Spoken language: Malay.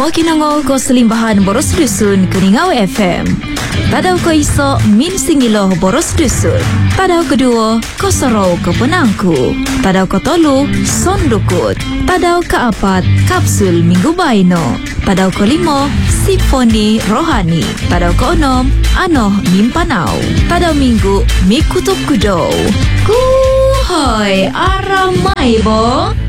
Mo kinangol ko selimbahan boros dusun Kuningau FM. Tadaw ko iso min singilo boros dusun. Tadaw kedua ko soro ke penangku. Tadaw ko tolu sondukut. Tadaw keempat kapsul minggu baino. Tadaw ko limo simfoni rohani. Tadaw ko enam anoh mimpanau. Tadaw minggu mi kutub kudo. Kuhoi aramai bo.